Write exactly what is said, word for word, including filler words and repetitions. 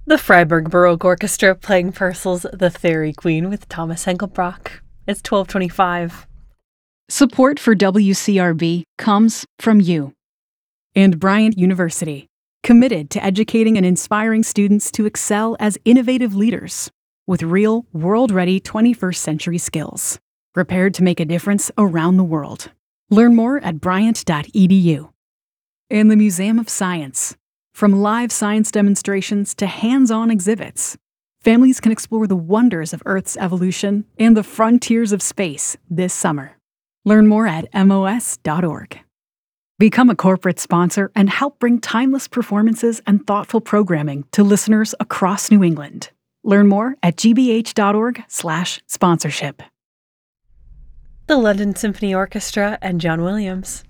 The Freiburg Baroque Orchestra playing Purcell's The Fairy Queen with Thomas Engelbrock. It's twelve twenty-five. Support for W C R B comes from you. And Bryant University, committed to educating and inspiring students to excel as innovative leaders with real, world-ready twenty-first century skills, prepared to make a difference around the world. Learn more at bryant dot e d u. And the Museum of Science. From live science demonstrations to hands-on exhibits, families can explore the wonders of Earth's evolution and the frontiers of space this summer. Learn more at M O S dot org. Become a corporate sponsor and help bring timeless performances and thoughtful programming to listeners across New England. Learn more at g b h dot org slash sponsorship. The London Symphony Orchestra and John Williams.